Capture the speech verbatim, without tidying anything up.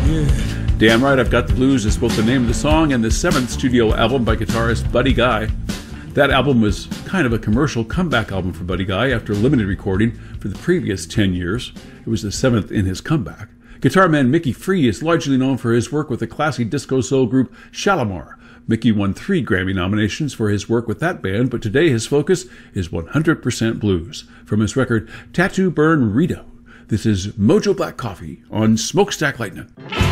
Damn Right I've Got the Blues is both the name of the song and the seventh studio album by guitarist Buddy Guy. That album was kind of a commercial comeback album for Buddy Guy after limited recording for the previous ten years. It was the seventh in his comeback. Guitar man Mickey Free is largely known for his work with the classy disco soul group Shalamar. Mickey won three Grammy nominations for his work with that band, but today his focus is one hundred percent blues. From his record Tattoo Burn Rito, this is Mojo Black Coffee on Smokestack Lightning.